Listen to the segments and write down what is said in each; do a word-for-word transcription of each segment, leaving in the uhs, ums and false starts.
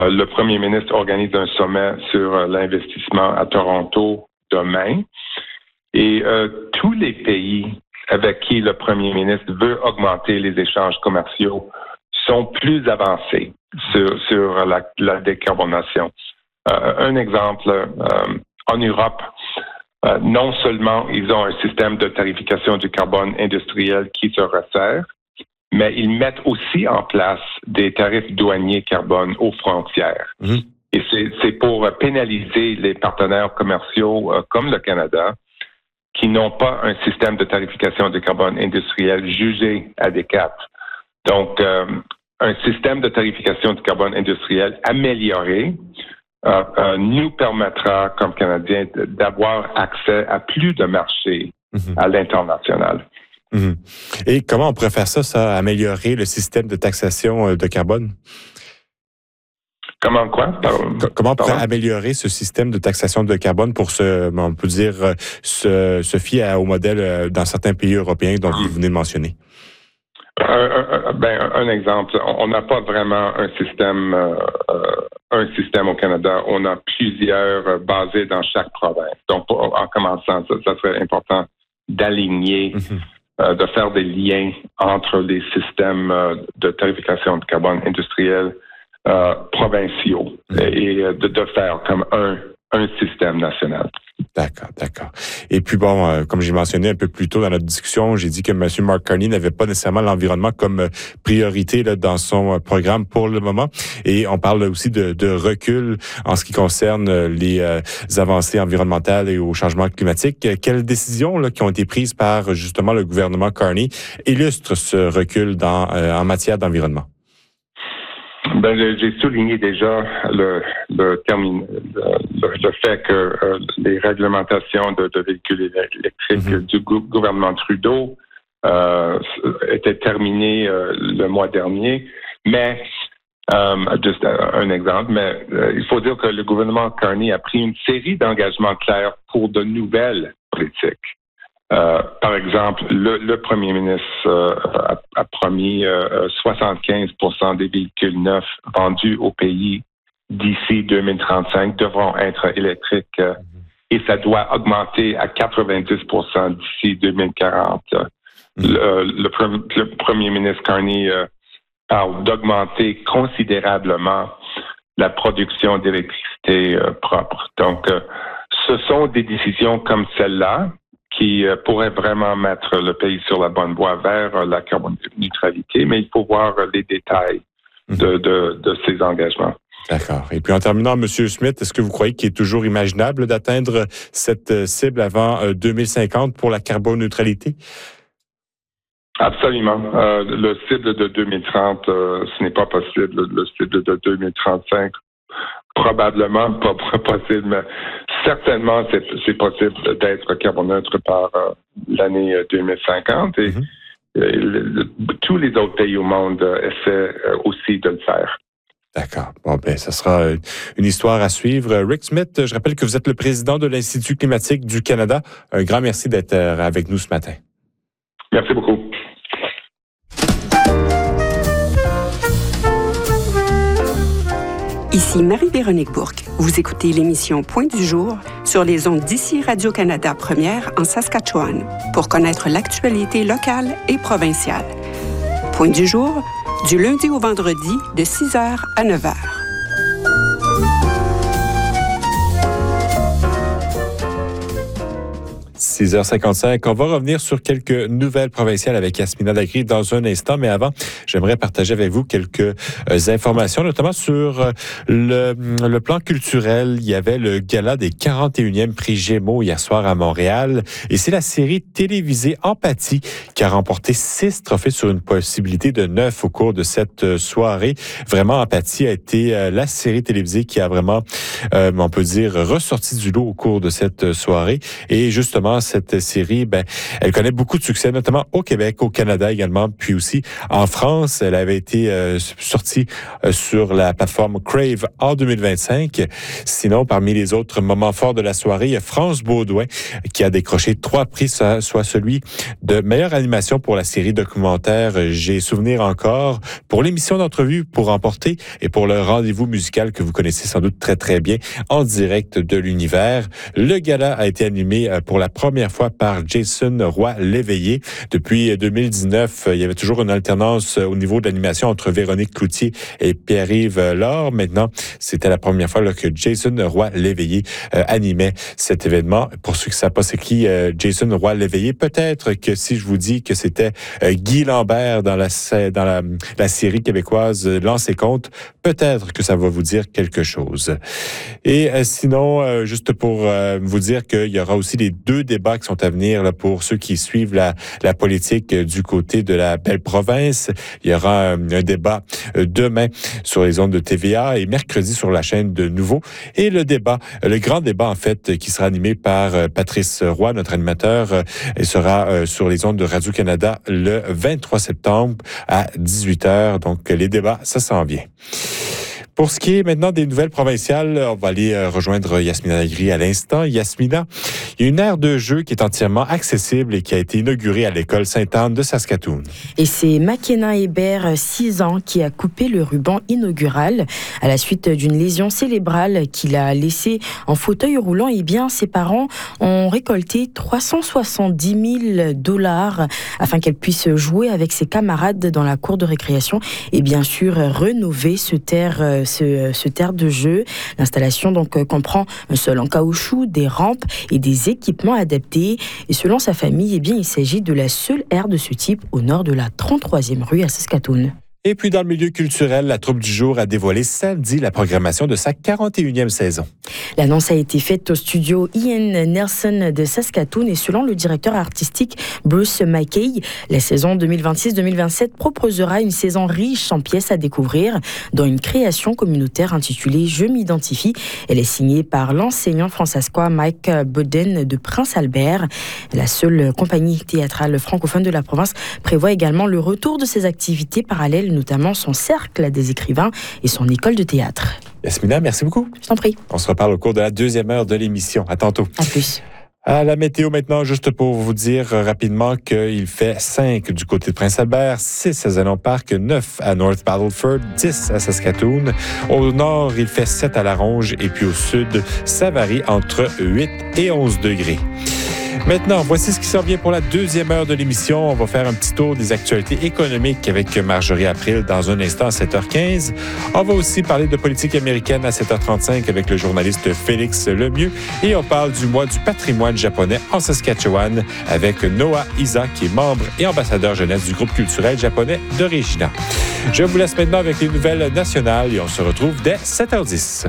le premier ministre organise un sommet sur l'investissement à Toronto demain. Et euh, tous les pays avec qui le premier ministre veut augmenter les échanges commerciaux sont plus avancés sur, sur la, la décarbonation. Euh, un exemple, euh, en Europe, euh, non seulement ils ont un système de tarification du carbone industriel qui se resserre, mais ils mettent aussi en place des tarifs douaniers carbone aux frontières. Mmh. Et c'est, c'est pour pénaliser les partenaires commerciaux euh, comme le Canada qui n'ont pas un système de tarification du carbone industriel jugé adéquat. Donc, euh, un système de tarification du carbone industriel amélioré euh, euh, nous permettra, comme Canadiens, d'avoir accès à plus de marchés mmh. à l'international. Mmh. Et comment on pourrait faire ça, ça, améliorer le système de taxation de carbone? Comment quoi? Pardon. Comment on pourrait Pardon? améliorer ce système de taxation de carbone pour se, on peut dire, se, se fier au modèle dans certains pays européens dont vous venez de mentionner? Un, un, ben, un exemple, on n'a pas vraiment un système, euh, un système au Canada. On a plusieurs basés dans chaque province. Donc, en commençant, ça, ça serait important d'aligner, mm-hmm. euh, de faire des liens entre les systèmes euh, de tarification de carbone industriel euh, provinciaux mm-hmm. et de, de faire comme un, un système national. D'accord, d'accord. Et puis bon, euh, comme j'ai mentionné un peu plus tôt dans notre discussion, j'ai dit que M. Mark Carney n'avait pas nécessairement l'environnement comme priorité là, dans son programme pour le moment. Et on parle aussi de, de recul en ce qui concerne les euh, avancées environnementales et au changement climatique. Quelles décisions là, qui ont été prises par justement le gouvernement Carney illustrent ce recul dans, euh, en matière d'environnement? Ben, j'ai souligné déjà le, le, termi, le, le fait que euh, les réglementations de, de véhicules électriques mm-hmm. du gou- gouvernement Trudeau euh, étaient terminées euh, le mois dernier. Mais, euh, juste un exemple, mais euh, il faut dire que le gouvernement Carney a pris une série d'engagements clairs pour de nouvelles politiques. Euh, par exemple, le, le premier ministre euh, a, a promis euh, soixante-quinze pour cent des véhicules neufs vendus au pays d'ici deux mille trente-cinq devront être électriques euh, et ça doit augmenter à quatre-vingt-dix pour cent d'ici deux mille quarante. Le, le, pre- le premier ministre Carney euh, parle d'augmenter considérablement la production d'électricité euh, propre. Donc, euh, ce sont des décisions comme celle-là qui euh, pourrait vraiment mettre le pays sur la bonne voie vers euh, la carboneutralité, mais il faut voir euh, les détails de, de, de ces engagements. D'accord. Et puis en terminant, M. Smith, est-ce que vous croyez qu'il est toujours imaginable d'atteindre cette cible avant euh, deux mille cinquante pour la carboneutralité? Absolument. Euh, le cible de deux mille trente, euh, ce n'est pas possible. Le cible de deux mille trente-cinq, probablement pas possible, mais certainement c'est, c'est possible d'être carboneutre par euh, l'année deux mille cinquante et, mm-hmm. et le, le, tous les autres pays au monde euh, essaient euh, aussi de le faire. D'accord. Bon, ben, ça sera une histoire à suivre. Rick Smith, je rappelle que vous êtes le président de l'Institut climatique du Canada. Un grand merci d'être avec nous ce matin. Merci beaucoup. Ici Marie-Véronique Bourque. Vous écoutez l'émission Point du jour sur les ondes d'ici Radio-Canada Première en Saskatchewan pour connaître l'actualité locale et provinciale. Point du jour, du lundi au vendredi de six heures à neuf heures. six heures cinquante-cinq. On va revenir sur quelques nouvelles provinciales avec Yasmina Dagri dans un instant, mais avant, j'aimerais partager avec vous quelques euh, informations, notamment sur euh, le, le plan culturel. Il y avait le gala des quarante et unième prix Gémeaux hier soir à Montréal, et c'est la série télévisée Empathie qui a remporté six trophées sur une possibilité de neuf au cours de cette soirée. Vraiment, Empathie a été euh, la série télévisée qui a vraiment, euh, on peut dire, ressorti du lot au cours de cette soirée, et justement, cette série, ben, elle connaît beaucoup de succès, notamment au Québec, au Canada également, puis aussi en France. Elle avait été euh, sortie euh, sur la plateforme Crave en deux mille vingt-cinq. Sinon, parmi les autres moments forts de la soirée, il y a France Baudouin qui a décroché trois prix, soit celui de meilleure animation pour la série documentaire J'ai souvenir encore, pour l'émission d'entrevue pour emporter et pour le rendez-vous musical que vous connaissez sans doute très très bien en direct de l'univers. Le gala a été animé pour la première fois par Jason Roy-Léveillé. Depuis deux mille dix-neuf, il y avait toujours une alternance au niveau de l'animation entre Véronique Cloutier et Pierre-Yves Laure. Maintenant, c'était la première fois là, que Jason Roy-Léveillé euh, animait cet événement. Pour ceux qui ne savent pas c'est qui euh, Jason Roy-Léveillé, peut-être que si je vous dis que c'était euh, Guy Lambert dans la dans la, la série québécoise Lance et compte, peut-être que ça va vous dire quelque chose. Et euh, sinon, euh, juste pour euh, vous dire qu'il y aura aussi les deux débats qui sont à venir là, pour ceux qui suivent la, la politique euh, du côté de la belle province. Il y aura euh, un débat euh, demain sur les ondes de T V A et mercredi sur la chaîne de Nouveau. Et le débat, le grand débat en fait, qui sera animé par euh, Patrice Roy, notre animateur, euh, et sera euh, sur les ondes de Radio-Canada le vingt-trois septembre à dix-huit heures. Donc, les débats, ça s'en vient. Pour ce qui est maintenant des nouvelles provinciales, on va aller rejoindre Yasmina Lagri à l'instant. Yasmina, il y a une aire de jeu qui est entièrement accessible et qui a été inaugurée à l'école Sainte-Anne de Saskatoon. Et c'est Makena Hébert, six ans, qui a coupé le ruban inaugural à la suite d'une lésion cérébrale qu'il a laissée en fauteuil roulant. Eh bien, ses parents ont récolté trois cent soixante-dix mille dollars afin qu'elle puisse jouer avec ses camarades dans la cour de récréation et bien sûr rénover ce terre Ce, ce terre de jeu. L'installation donc comprend un sol en caoutchouc, des rampes et des équipements adaptés. Et selon sa famille, eh bien, il s'agit de la seule aire de ce type au nord de la trente-troisième rue à Saskatoon. Et puis, dans le milieu culturel, la Troupe du jour a dévoilé samedi la programmation de sa quarante et unième saison. L'annonce a été faite au studio Ian Nelson de Saskatoon et selon le directeur artistique Bruce Mackay, la saison deux mille vingt-six deux mille vingt-sept proposera une saison riche en pièces à découvrir, dont une création communautaire intitulée « Je m'identifie ». Elle est signée par l'enseignant francescois Mike Boden de Prince Albert. La seule compagnie théâtrale francophone de la province prévoit également le retour de ses activités parallèles, notamment son cercle des écrivains et son école de théâtre. Yasmina, merci beaucoup. Je t'en prie. On se reparle au cours de la deuxième heure de l'émission. À tantôt. À plus. À la météo maintenant, juste pour vous dire rapidement qu'il fait cinq du côté de Prince-Albert, six à Zenon Park, neuf à North Battleford, dix à Saskatoon. Au nord, il fait sept à La Ronge et puis au sud, ça varie entre huit et onze degrés. Maintenant, voici ce qui s'en vient pour la deuxième heure de l'émission. On va faire un petit tour des actualités économiques avec Marjorie April dans un instant à sept heures quinze. On va aussi parler de politique américaine à sept heures trente-cinq avec le journaliste Félix Lemieux. Et on parle du mois du patrimoine japonais en Saskatchewan avec Noah Isa, qui est membre et ambassadeur jeunesse du groupe culturel japonais de Regina. Je vous laisse maintenant avec les nouvelles nationales et on se retrouve dès sept heures dix.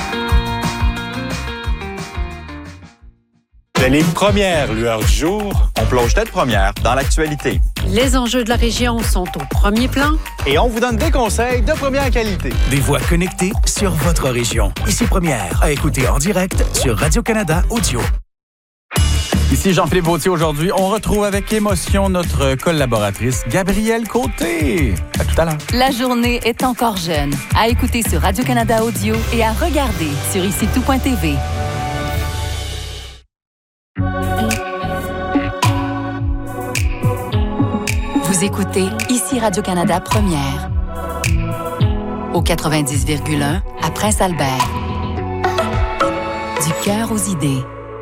De les premières lueurs du jour, on plonge tête première dans l'actualité. Les enjeux de la région sont au premier plan. Et on vous donne des conseils de première qualité. Des voix connectées sur votre région. Ici Première, à écouter en direct sur Radio-Canada Audio. Ici Jean-Philippe Vautier. Aujourd'hui, on retrouve avec émotion notre collaboratrice Gabrielle Côté. À tout à l'heure. La journée est encore jeune. À écouter sur Radio-Canada Audio et à regarder sur ici tout point t v. Vous écoutez ici Radio-Canada Première. Au quatre-vingt-dix virgule un à Prince-Albert. Du cœur aux idées.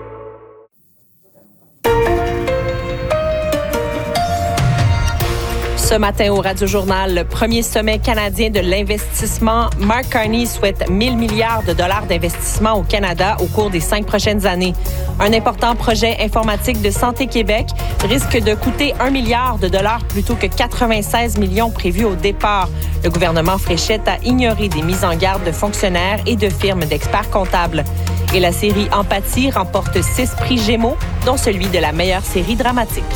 Ce matin au Radio-Journal, le premier sommet canadien de l'investissement. Mark Carney souhaite mille milliards de dollars d'investissement au Canada au cours des cinq prochaines années. Un important projet informatique de Santé Québec risque de coûter un milliard de dollars plutôt que quatre-vingt-seize millions prévus au départ. Le gouvernement Fréchette a ignoré des mises en garde de fonctionnaires et de firmes d'experts comptables. Et la série Empathie remporte six prix Gémeaux, dont celui de la meilleure série dramatique.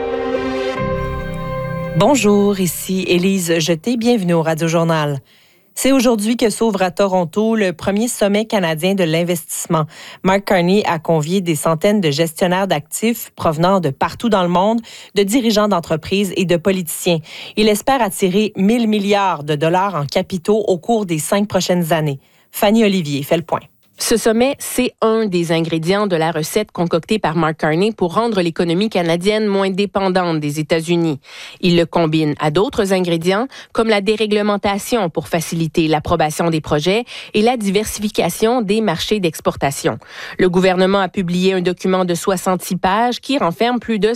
Bonjour, ici Élise Jeté. Bienvenue au Radio-Journal. C'est aujourd'hui que s'ouvre à Toronto le premier sommet canadien de l'investissement. Mark Carney a convié des centaines de gestionnaires d'actifs provenant de partout dans le monde, de dirigeants d'entreprises et de politiciens. Il espère attirer mille milliards de dollars en capitaux au cours des cinq prochaines années. Fanny Olivier fait le point. Ce sommet, c'est un des ingrédients de la recette concoctée par Mark Carney pour rendre l'économie canadienne moins dépendante des États-Unis. Il le combine à d'autres ingrédients comme la déréglementation pour faciliter l'approbation des projets et la diversification des marchés d'exportation. Le gouvernement a publié un document de soixante-six pages qui renferme plus de